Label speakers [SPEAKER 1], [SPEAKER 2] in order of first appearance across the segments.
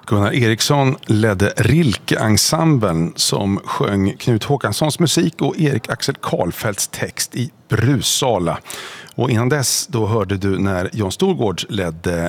[SPEAKER 1] Gunnar Eriksson ledde Rilke-ensemblen som sjöng Knut Håkanssons musik och Erik Axel Karlfeldts text i Brussala. Och innan dess då hörde du när Jon Storgård ledde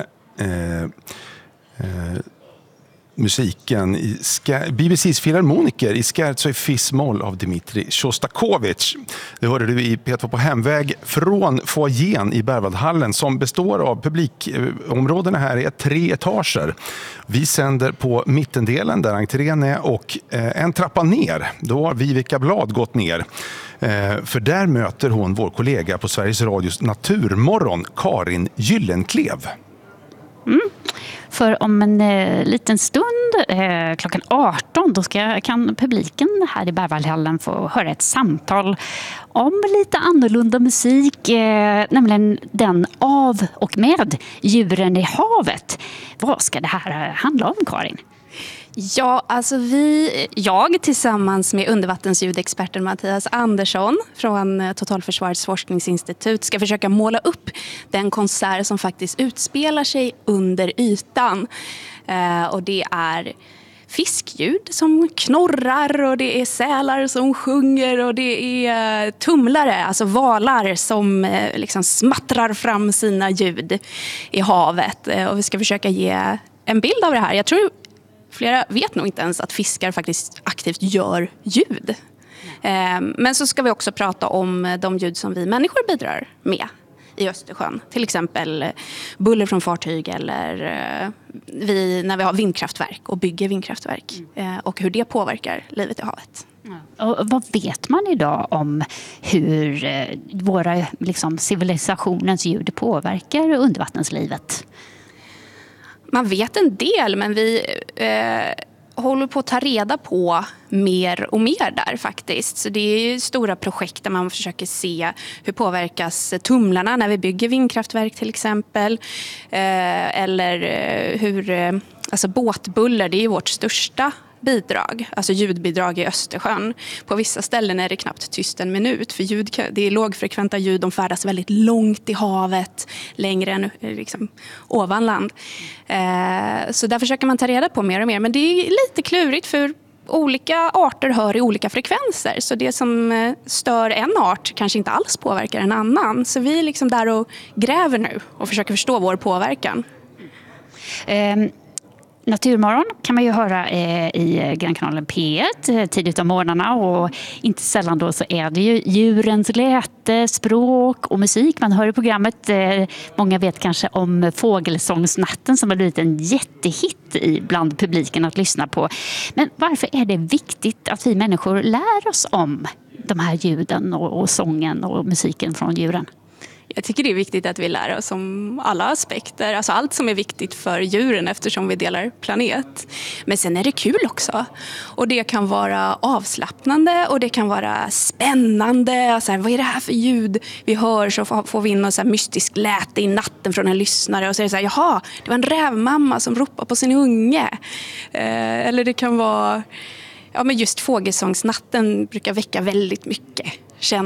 [SPEAKER 1] musiken i BBCs filharmoniker i Scherzo i Fis-moll av Dmitrij Sjostakovitj. Det hörde du i P2 på hemväg från foajén i Berwaldhallen som består av publikområdena här är 3 etager. Vi sänder på mittendelen där entrén är och en trappa ner. Då har Vivica Blad gått ner. För där möter hon vår kollega på Sveriges Radios Naturmorgon, Karin Gyllenklev.
[SPEAKER 2] För om en liten stund, klockan 18, då kan publiken här i Berwaldhallen få höra ett samtal om lite annorlunda musik, nämligen den av och med djuren i havet. Vad ska det här handla om, Karin?
[SPEAKER 3] Ja, alltså jag tillsammans med undervattensljudexperten Mattias Andersson från Totalförsvarets forskningsinstitut ska försöka måla upp den konsert som faktiskt utspelar sig under ytan. Och det är fiskljud som knorrar och det är sälar som sjunger och det är tumlare, alltså valar som liksom smattrar fram sina ljud i havet. Och vi ska försöka ge en bild av det här. Jag tror flera vet nog inte ens att fiskar faktiskt aktivt gör ljud. Men så ska vi också prata om de ljud som vi människor bidrar med i Östersjön. Till exempel buller från fartyg eller när vi har vindkraftverk och bygger vindkraftverk. Och hur det påverkar livet i havet.
[SPEAKER 2] Och vad vet man idag om hur våra civilisationens ljud påverkar undervattenslivet?
[SPEAKER 3] Man vet en del, men vi håller på att ta reda på mer och mer där faktiskt. Så det är ju stora projekt där man försöker se hur påverkas tumlarna när vi bygger vindkraftverk till exempel. Eller hur, alltså båtbuller, det är ju vårt största bidrag, alltså ljudbidrag i Östersjön. På vissa ställen är det knappt tyst en minut för det är lågfrekventa ljud, de färdas väldigt långt i havet, längre än ovan land. Så där försöker man ta reda på mer och mer, men det är lite klurigt för olika arter hör i olika frekvenser, så det som stör en art kanske inte alls påverkar en annan. Så vi är där och gräver nu och försöker förstå vår påverkan.
[SPEAKER 2] Naturmorgon kan man ju höra i Grannkanalen P1 tidigt om morgnarna och inte sällan då så är det ju djurens läte, språk och musik man hör i programmet. Många vet kanske om Fågelsångsnatten som har blivit en jättehit bland publiken att lyssna på. Men varför är det viktigt att vi människor lär oss om de här ljuden och sången och musiken från djuren?
[SPEAKER 3] Jag tycker det är viktigt att vi lär oss om alla aspekter, alltså allt som är viktigt för djuren eftersom vi delar planet. Men sen är det kul också. Och det kan vara avslappnande och det kan vara spännande. Alltså, vad är det här för ljud vi hör? Så får vi in någon så här mystisk läte i natten från en lyssnare och så är det så här, jaha, det var en rävmamma som ropar på sin unge. Eller det kan vara, ja men just fågelsångsnatten brukar väcka väldigt mycket